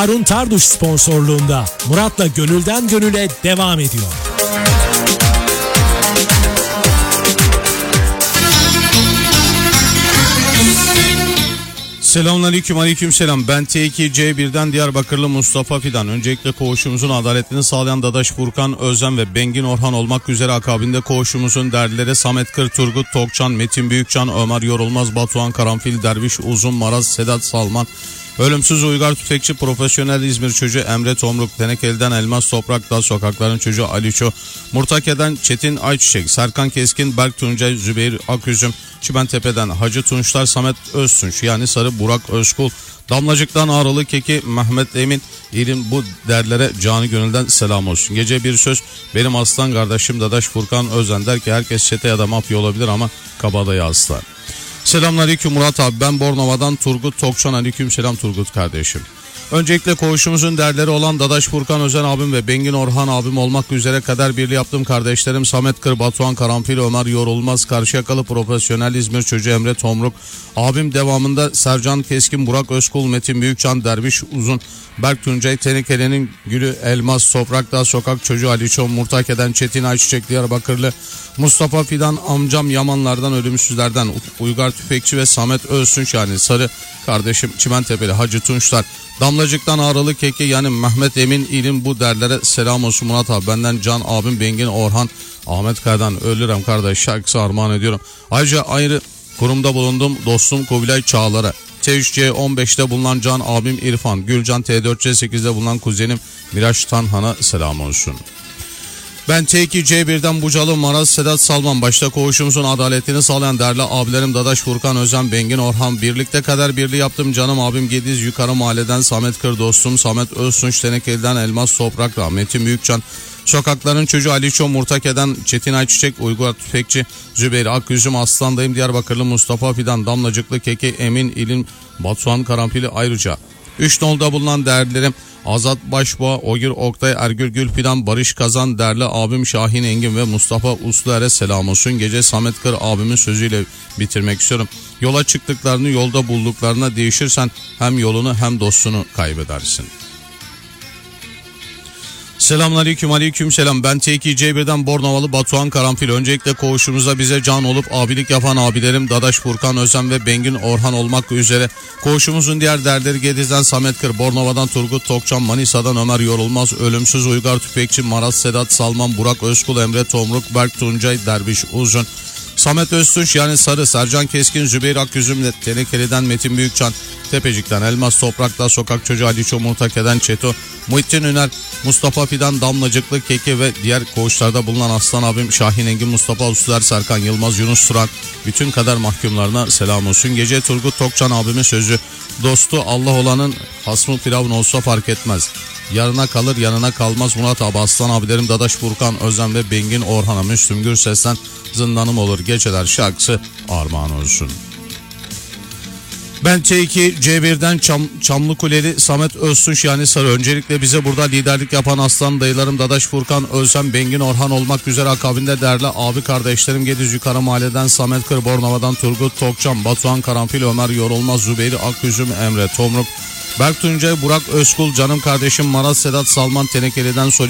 Harun Tarduş sponsorluğunda Murat'la Gönülden Gönüle devam ediyor. Selamünaleyküm, aleykümselam. Ben T2C1'den Diyarbakırlı Mustafa Fidan. Öncelikle koğuşumuzun adaletini sağlayan Dadaş Furkan Özlem ve Bengin Orhan olmak üzere akabinde koğuşumuzun derlileri Samet Kır, Turgut Tokçan, Metin Büyükcan, Ömer Yorulmaz, Batuhan Karanfil, Derviş Uzun, Maraz, Sedat Salman, Ölümsüz Uygar Tüfekçi, Profesyonel İzmir Çocuğu Emre Tomruk, Tenekeli'den Elmas Toprak, Dağ Sokakların Çocuğu Aliço, Murtake'den Çetin Ayçiçek, Serkan Keskin, Berk Tuncay, Zübeyir Aküzüm, Çimentepe'den Hacı Tunçlar, Samet Öztunç yani Sarı Burak Özkul, Damlacık'tan Ağrılı Keki, Mehmet Emin, İlim bu derlere canı gönülden selam olsun. Gece bir söz, benim aslan kardeşim Dadaş Furkan Özen der ki herkes çete ya da mafya olabilir ama kabadayı asla. Selamünaleyküm Murat abi, ben Bornova'dan Turgut Tokçan. Aleykümselam Turgut kardeşim. Öncelikle koğuşumuzun derleri olan Dadaş Furkan Özen abim ve Bengin Orhan abim olmak üzere kader birliği yaptığım kardeşlerim Samet Kır, Batuhan Karanfil, Ömer Yorulmaz, Karşıyakalı Profesyonel İzmir Çocuğu Emre Tomruk, abim devamında Sercan Keskin, Burak Özkul, Metin Büyükcan, Derviş Uzun, Berk Tuncay, Tenekeli'nin Gülü Elmas, Toprakdağ Sokak Çocuğu Aliço, Murtake'den Çetin Ayçiçek, Diyarbakırlı Mustafa Fidan, amcam Yamanlardan, Ölümsüzlerden Uygar Tüfekçi ve Samet Öztunç yani Sarı kardeşim Çimentepe'li Hacı Tunçlar, Damlacık'tan Ağrılı Keki yani Mehmet Emin İlim bu derlere selam olsun Murat abi. Benden Can abim Bengin Orhan, Ahmet Kaya'dan Ölürem kardeş şarkısı armağan ediyorum. Ayrıca ayrı kurumda bulundum dostum Kubilay Çağlar'a, T3C15'te bulunan Can abim İrfan, Gülcan T4C8'de bulunan kuzenim Miraç Tanhan'a selam olsun. Ben T2C1'den Bucalı Maraz Sedat Salman, başta koğuşumuzun adaletini sağlayan değerli abilerim Dadaş Furkan Özen, Bengin Orhan, birlikte kader birliği yaptım canım abim Gediz Yukarı Mahalleden Samet Kır dostum Samet Öztunç, Tenekeli'den Elmas Toprak, Rahmetli Büyükcan, Sokakların Çocuğu Aliço, Murtake'den Çetin Ayçiçek, Uygar Tüfekçi, Zübeyir Aküzüm, Aslan'dayım Diyarbakırlı Mustafa Fidan, Damlacıklı Keki, Emin İlin, Batuhan Karanfili ayrıca 3 nolda bulunan değerlerim Azat Başboğa, Ogir Oktay, Ergül Gülfidan, Barış Kazan, değerli abim Şahin Engin ve Mustafa Usluer'e selam olsun. Gece Samet Kır abimin sözüyle bitirmek istiyorum. Yola çıktıklarını yolda bulduklarına değişirsen hem yolunu hem dostunu kaybedersin. Selamünaleyküm, aleykümselam. Ben T2C1'den Bornovalı Batuhan Karanfil. Öncelikle koğuşumuza bize can olup abilik yapan abilerim Dadaş Furkan Özen ve Bengin Orhan olmak üzere koğuşumuzun diğer derleri Gediz'den Samet Kır, Bornova'dan Turgut Tokçan, Manisa'dan Ömer Yorulmaz, Ölümsüz Uygar Tüfekçi, Maraz Sedat Salman, Burak Özkul, Emre Tomruk, Berk Tuncay, Derviş Uzun, Samet Öztunç yani Sarı, Sercan Keskin, Zübeyir Aküzüm, Tenekeli'den Metin Büyükcan, Tepecik'ten Elmas Toprak'ta Sokak Çocuğu Aliço, Murtake'den Çeto, Muhittin Üner, Mustafa Fidan, Damlacıklı Keki ve diğer koğuşlarda bulunan Aslan abim Şahin Engin, Mustafa Usluer, Serkan Yılmaz, Yunus Turan, bütün kader mahkumlarına selam olsun. Gece Turgut Tokçan abimin sözü, dostu Allah olanın hasmı firavun olsa fark etmez. Yarına kalır yanına kalmaz Murat abi. Aslan abilerim Dadaş Furkan Özen ve Bengin Orhan'a Müslüm Gürses'ten Zindanım Olur Geceler şarkısı armağan olsun. Ben T2C1'den Çamlıkuleli Samet Öztunç yani Sarı. Öncelikle bize burada liderlik yapan aslan dayılarım Dadaş Furkan Özen, Bengin Orhan olmak üzere akabinde değerli abi kardeşlerim Gediz Yukarı Mahalleden Samet Kır, Bornova'dan Turgut Tokçan, Batuhan Karanfil, Ömer Yorulmaz, Zübeyir Aküzüm, Emre Tomruk, Berk Tuncay, Burak Özkul, canım kardeşim Maraz Sedat Salman, Tenekeli'den